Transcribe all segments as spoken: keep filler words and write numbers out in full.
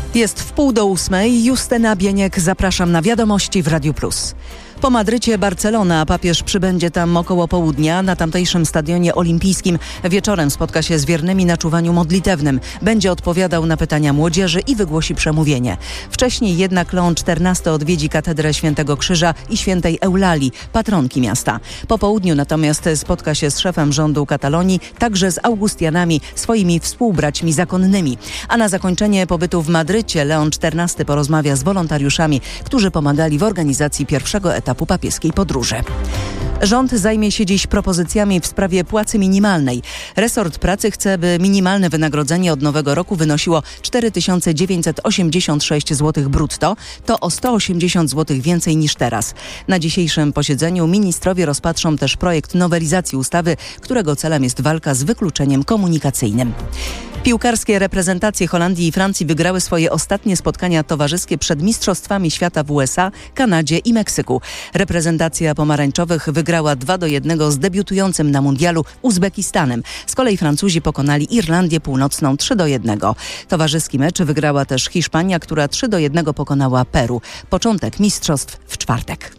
Jest w pół do ósmej. Justyna Bieniek, zapraszam na Wiadomości w Radiu Plus. Po Madrycie Barcelona, papież przybędzie tam około południa na tamtejszym stadionie olimpijskim. Wieczorem spotka się z wiernymi na czuwaniu modlitewnym. Będzie odpowiadał na pytania młodzieży i wygłosi przemówienie. Wcześniej jednak Leon czternasty odwiedzi katedrę Świętego Krzyża i Świętej Eulalii, patronki miasta. Po południu natomiast spotka się z szefem rządu Katalonii, także z Augustianami, swoimi współbraćmi zakonnymi. A na zakończenie pobytu w Madrycie Leon czternasty porozmawia z wolontariuszami, którzy pomagali w organizacji pierwszego etapu etapu papieskiej podróży. Rząd zajmie się dziś propozycjami w sprawie płacy minimalnej. Resort pracy chce, by minimalne wynagrodzenie od nowego roku wynosiło cztery tysiące dziewięćset osiemdziesiąt sześć złotych brutto. To o sto osiemdziesiąt złotych więcej niż teraz. Na dzisiejszym posiedzeniu ministrowie rozpatrzą też projekt nowelizacji ustawy, którego celem jest walka z wykluczeniem komunikacyjnym. Piłkarskie reprezentacje Holandii i Francji wygrały swoje ostatnie spotkania towarzyskie przed Mistrzostwami Świata w U S A, Kanadzie i Meksyku. Reprezentacja pomarańczowych wygrała dwa do jednego z debiutującym na mundialu Uzbekistanem. Z kolei Francuzi pokonali Irlandię Północną trzy do jednego. Towarzyski mecz wygrała też Hiszpania, która trzy do jednego pokonała Peru. Początek mistrzostw w czwartek.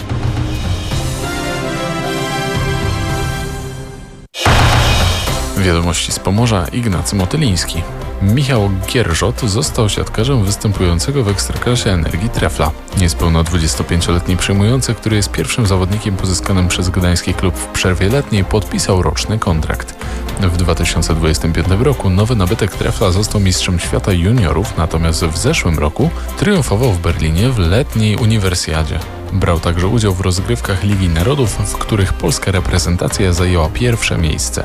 Wiadomości z Pomorza, Ignacy Motyliński. Michał Gierżot został siatkarzem występującego w Ekstraklasie Energii Trefla. Niespełna dwudziestopięcioletni przyjmujący, który jest pierwszym zawodnikiem pozyskanym przez gdański klub w przerwie letniej, podpisał roczny kontrakt. W dwa tysiące dwudziestym piątym roku nowy nabytek Trefla został mistrzem świata juniorów, natomiast w zeszłym roku triumfował w Berlinie w letniej uniwersjadzie. Brał także udział w rozgrywkach Ligi Narodów, w których polska reprezentacja zajęła pierwsze miejsce.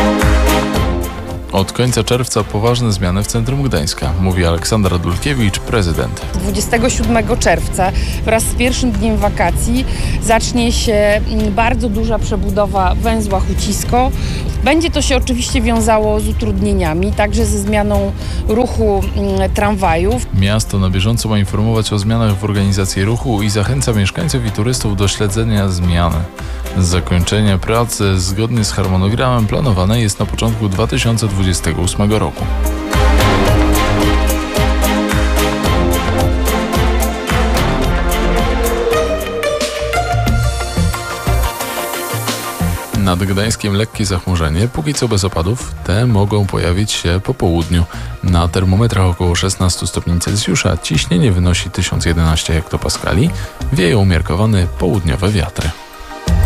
Od końca czerwca poważne zmiany w centrum Gdańska, mówi Aleksandra Dulkiewicz, prezydent. dwudziestego siódmego czerwca wraz z pierwszym dniem wakacji zacznie się bardzo duża przebudowa węzła Hucisko. Będzie to się oczywiście wiązało z utrudnieniami, także ze zmianą ruchu tramwajów. Miasto na bieżąco ma informować o zmianach w organizacji ruchu i zachęca mieszkańców i turystów do śledzenia zmian. Zakończenie pracy zgodnie z harmonogramem planowane jest na początku dwa tysiące dwudziestego ósmego roku. Nad Gdańskiem lekkie zachmurzenie, póki co bez opadów. Te mogą pojawić się po południu. Na termometrach około szesnaście stopni Celsjusza, ciśnienie wynosi tysiąc jedenaście hektopaskali, wieją umiarkowane południowe wiatry.